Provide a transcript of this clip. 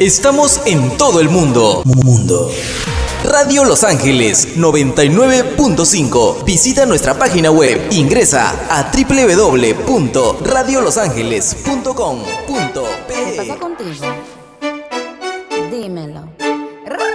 Estamos en todo el mundo. Radio Los Ángeles 99.5. Visita nuestra página web. Ingresa a www.radiolosangeles.com.pe. ¿Qué pasa contigo? Dímelo.